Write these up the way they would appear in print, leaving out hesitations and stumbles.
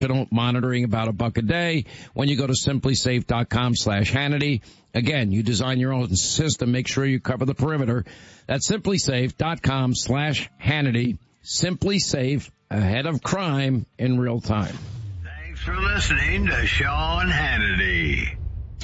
monitoring about $1 a day when you go to simplysafe.com/Hannity. Again, you design your own system. Make sure you cover the perimeter. That's simplysafe.com/Hannity. Simply Safe, ahead of crime in real time. Thanks for listening to Sean Hannity.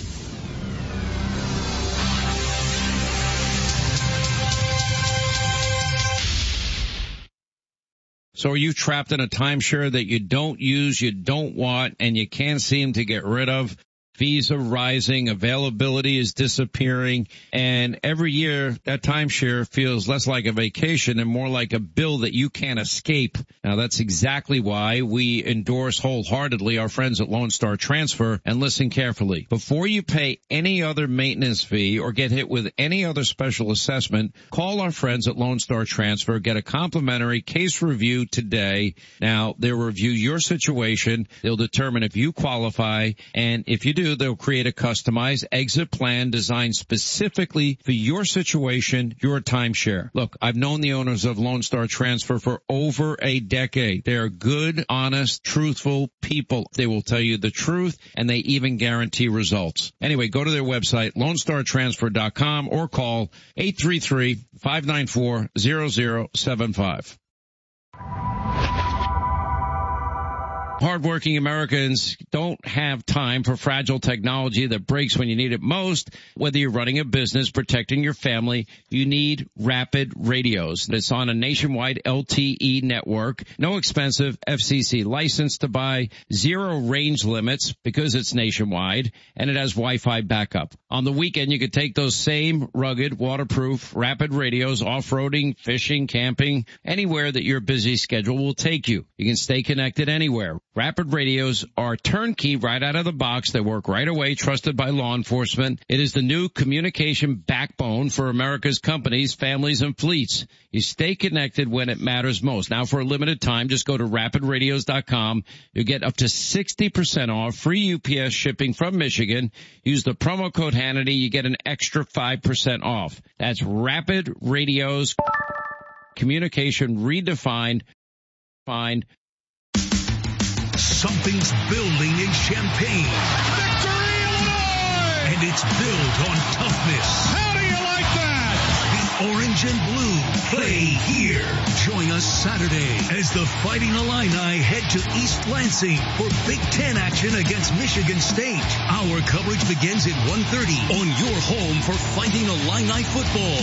So are you trapped in a timeshare that you don't use, you don't want, and you can't seem to get rid of? Fees are rising, availability is disappearing, and every year that timeshare feels less like a vacation and more like a bill that you can't escape. Now that's exactly why we endorse wholeheartedly our friends at Lone Star Transfer, and listen carefully. Before you pay any other maintenance fee or get hit with any other special assessment, call our friends at Lone Star Transfer, get a complimentary case review today. Now they'll review your situation, they'll determine if you qualify, and if you do, they'll create a customized exit plan designed specifically for your situation, your timeshare. Look, I've known the owners of Lone Star Transfer for over a decade. They are good, honest, truthful people. They will tell you the truth, and they even guarantee results. Anyway, go to their website, LoneStarTransfer.com, or call 833-594-0075. Hardworking Americans don't have time for fragile technology that breaks when you need it most. Whether you're running a business, protecting your family, you need Rapid Radios. It's on a nationwide LTE network, no expensive FCC license to buy, 0 range limits because it's nationwide, and it has Wi-Fi backup. On the weekend, you could take those same rugged, waterproof Rapid Radios off-roading, fishing, camping, anywhere that your busy schedule will take you. You can stay connected anywhere. Rapid Radios are turnkey right out of the box. They work right away, trusted by law enforcement. It is the new communication backbone for America's companies, families, and fleets. You stay connected when it matters most. Now, for a limited time, just go to rapidradios.com. You'll get up to 60% off, free UPS shipping from Michigan. Use the promo code Hannity. You get an extra 5% off. That's Rapid Radios. Communication redefined. Something's building in Champaign. Victory, Illinois! And it's built on toughness. How do you like that? The orange and blue play here. Join us Saturday as the Fighting Illini head to East Lansing for Big Ten action against Michigan State. Our coverage begins at 1:30 on your home for Fighting Illini football.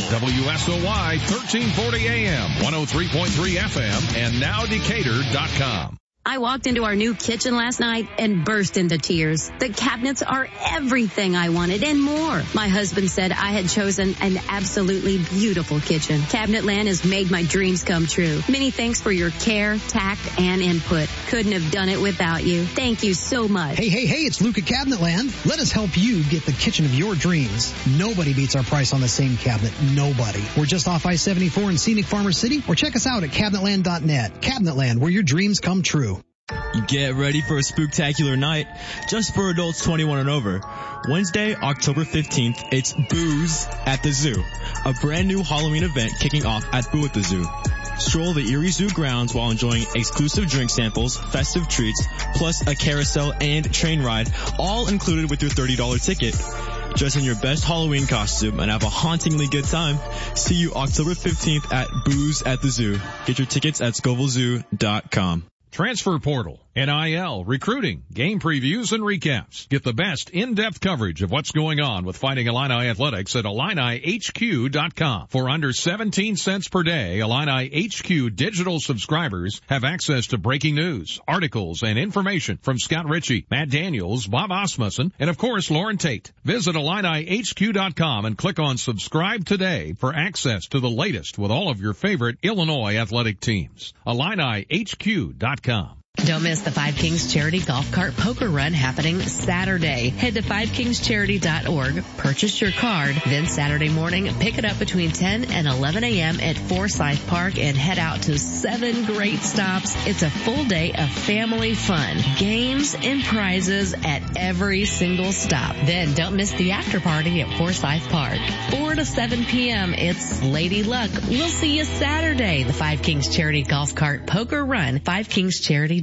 WSOY 1340 AM, 103.3 FM, and nowdecatur.com. I walked into our new kitchen last night and burst into tears. The cabinets are everything I wanted and more. My husband said I had chosen an absolutely beautiful kitchen. Cabinetland has made my dreams come true. Many thanks for your care, tact, and input. Couldn't have done it without you. Thank you so much. Hey, it's Luke at Cabinetland. Let us help you get the kitchen of your dreams. Nobody beats our price on the same cabinet. Nobody. We're just off I-74 in scenic Farmer City, or check us out at cabinetland.net. Cabinetland, where your dreams come true. Get ready for a spooktacular night just for adults 21 and over. Wednesday, October 15th, it's Booze at the Zoo, a brand new Halloween event kicking off at Boo at the Zoo. Stroll the Erie Zoo grounds while enjoying exclusive drink samples, festive treats, plus a carousel and train ride, all included with your $30 ticket. Dress in your best Halloween costume and have a hauntingly good time. See you October 15th at Booze at the Zoo. Get your tickets at ScovilleZoo.com. Transfer Portal, NIL, recruiting, game previews, and recaps. Get the best in-depth coverage of what's going on with Fighting Illini Athletics at IlliniHQ.com. For under 17 cents per day, Illini HQ digital subscribers have access to breaking news, articles, and information from Scott Ritchie, Matt Daniels, Bob Osmussen, and of course, Lauren Tate. Visit IlliniHQ.com and click on subscribe today for access to the latest with all of your favorite Illinois athletic teams. IlliniHQ.com. Don't miss the Five Kings Charity Golf Cart Poker Run happening Saturday. Head to fiveKingsCharity.org, purchase your card, then Saturday morning, pick it up between 10 and 11 a.m. at Forsyth Park and head out to 7 great stops. It's a full day of family fun, games and prizes at every single stop. Then don't miss the after party at Forsyth Park. 4 to 7 p.m. It's Lady Luck. We'll see you Saturday. The Five Kings Charity Golf Cart Poker Run, FiveKingsCharity.org.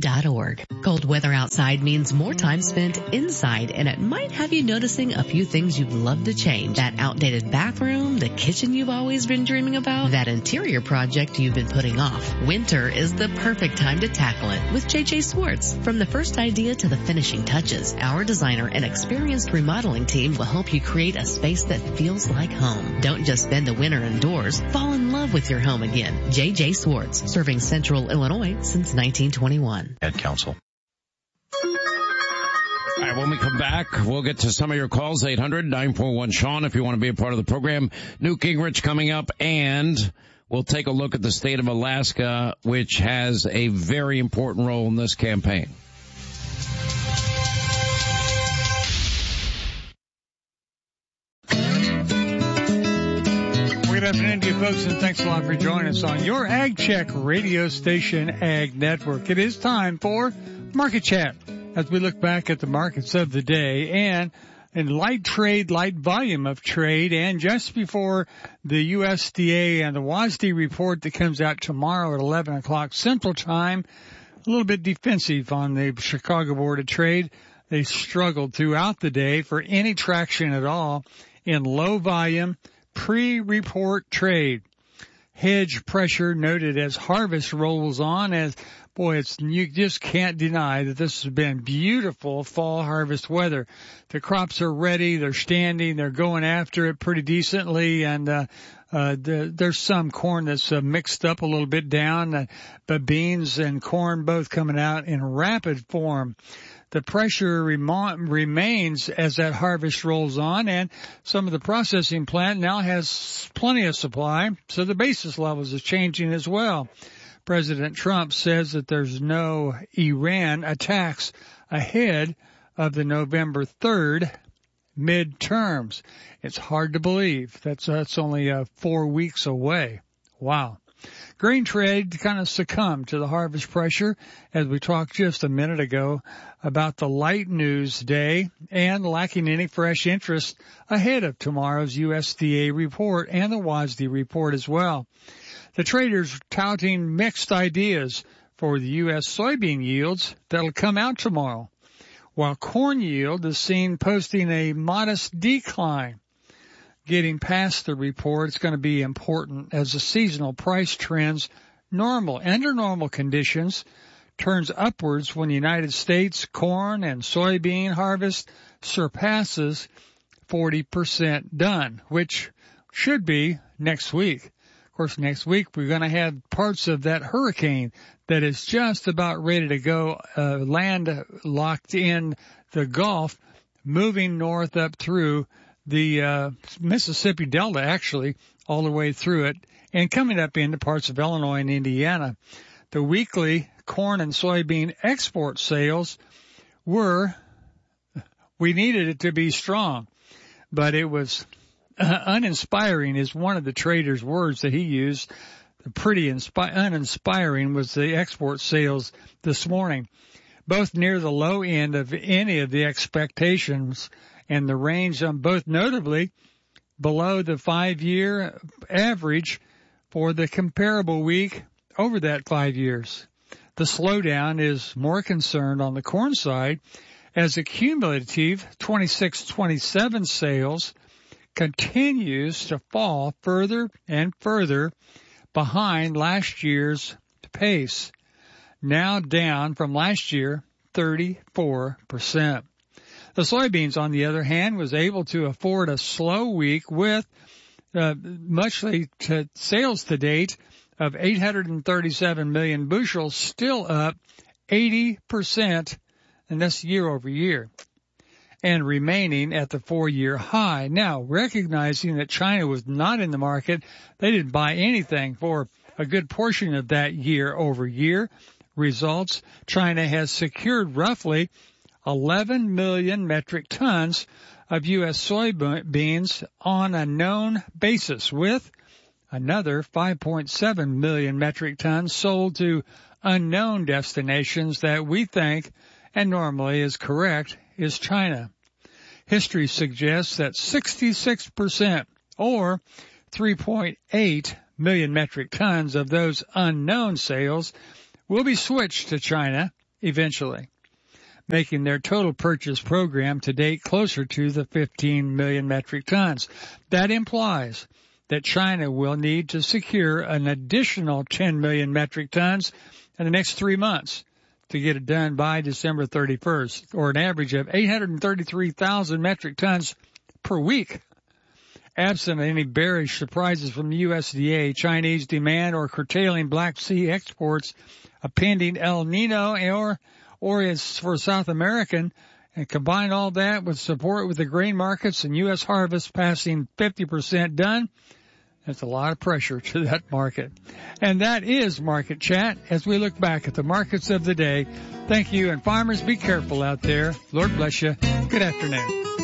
usda.org. Cold weather outside means more time spent inside, and it might have you noticing a few things you'd love to change. That outdated bathroom, the kitchen you've always been dreaming about, that interior project you've been putting off. Winter is the perfect time to tackle it with J.J. Swartz. From the first idea to the finishing touches, our designer and experienced remodeling team will help you create a space that feels like home. Don't just spend the winter indoors. Fall in love with your home again. J.J. Swartz, serving Central Illinois since 1921. Ad Council. All right, when we come back, we'll get to some of your calls, 800-941-SEAN, if you want to be a part of the program. Newt Gingrich coming up, and we'll take a look at the state of Alaska, which has a very important role in this campaign. Good afternoon to you folks, and thanks a lot for joining us on your Ag Check radio station, Ag Network. It is time for Market Chat as we look back at the markets of the day and in light trade, light volume of trade, and just before the USDA and the WASDE report that comes out tomorrow at 11 o'clock Central Time, a little bit defensive on the Chicago Board of Trade. They struggled throughout the day for any traction at all in low volume pre-report trade. Hedge pressure noted as harvest rolls on, as you just can't deny that this has been beautiful fall harvest weather. The crops are ready, they're standing, they're going after it pretty decently, and there's some corn that's mixed up a little bit down, but beans and corn both coming out in rapid form. The pressure remains as that harvest rolls on, and some of the processing plant now has plenty of supply, so the basis levels is changing as well. President Trump says that there's no Iran attacks ahead of the November 3rd midterms. It's hard to believe. That's only 4 weeks away. Wow. Grain trade kind of succumbed to the harvest pressure as we talked just a minute ago about the light news day and lacking any fresh interest ahead of tomorrow's USDA report and the WASDE report as well. The traders touting mixed ideas for the U.S. soybean yields that'll come out tomorrow, while corn yield is seen posting a modest decline. Getting past the report, it's going to be important as the seasonal price trends under normal conditions turns upwards when the United States corn and soybean harvest surpasses 40% done, which should be next week. Of course, next week we're going to have parts of that hurricane that is just about ready to go, land locked in the Gulf, moving north up through the Mississippi Delta, actually, all the way through it, and coming up into parts of Illinois and Indiana. The weekly corn and soybean export sales we needed it to be strong, but it was uninspiring is one of the trader's words that he used. Pretty uninspiring was the export sales this morning, both near the low end of any of the expectations and the range on both notably below the 5-year average for the comparable week over that 5 years. The slowdown is more concerned on the corn side as the cumulative 26-27 sales continues to fall further and further behind last year's pace, now down from last year 34%. The soybeans, on the other hand, was able to afford a slow week with sales to date of 837 million bushels, still up 80%, and that's year over year, and remaining at the 4-year high. Now, recognizing that China was not in the market, they didn't buy anything for a good portion of that year over year results. China has secured roughly 11 million metric tons of U.S. soybeans on a known basis, with another 5.7 million metric tons sold to unknown destinations that we think, and normally is correct, is China. History suggests that 66%, or 3.8 million metric tons of those unknown sales, will be switched to China eventually, making their total purchase program to date closer to the 15 million metric tons. That implies that China will need to secure an additional 10 million metric tons in the next 3 months to get it done by December 31st, or an average of 833,000 metric tons per week. Absent any bearish surprises from the USDA, Chinese demand or curtailing Black Sea exports, a pending El Nino or is for South American, and combine all that with support with the grain markets and U.S. harvest passing 50% done, that's a lot of pressure to that market. And that is Market Chat as we look back at the markets of the day. Thank you, and farmers, be careful out there. Lord bless you. Good afternoon.